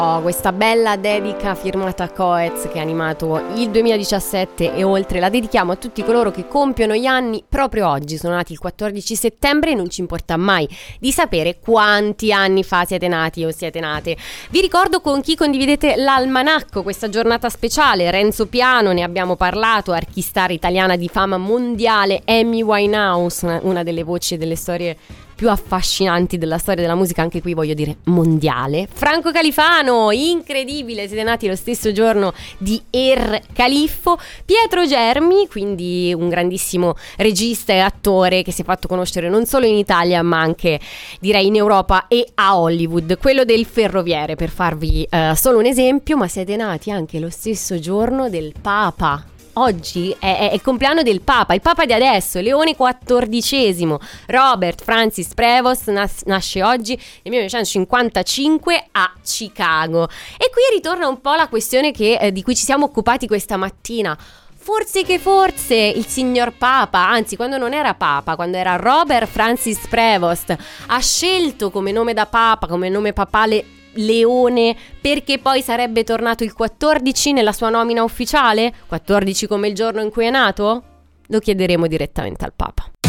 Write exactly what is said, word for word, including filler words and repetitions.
Oh, questa bella dedica firmata Coez che ha animato il duemiladiciassette e oltre la dedichiamo a tutti coloro che compiono gli anni proprio oggi. Sono nati il quattordici settembre e non ci importa mai di sapere quanti anni fa siete nati o siete nate. Vi ricordo con chi condividete l'almanacco questa giornata speciale. Renzo Piano, ne abbiamo parlato, archistar italiana di fama mondiale, Amy Winehouse, una, una delle voci delle storie più affascinanti della storia della musica, anche qui voglio dire mondiale. Franco Califano, incredibile, siete nati lo stesso giorno di Er Califfo. Pietro Germi, quindi un grandissimo regista e attore che si è fatto conoscere non solo in Italia ma anche direi in Europa e a Hollywood, quello del Ferroviere per farvi uh, solo un esempio. Ma siete nati anche lo stesso giorno del Papa. Oggi è, è il compleanno del Papa, il Papa di adesso, Leone quattordicesimo. Robert Francis Prevost nas- nasce oggi nel millenovecentocinquantacinque a Chicago. E qui ritorna un po' la questione che, eh, di cui ci siamo occupati questa mattina. Forse che forse il signor Papa, anzi quando non era Papa, quando era Robert Francis Prevost, ha scelto come nome da Papa, come nome papale Leone, perché poi sarebbe tornato il quattordici nella sua nomina ufficiale? quattordici come il giorno in cui è nato? Lo chiederemo direttamente al Papa.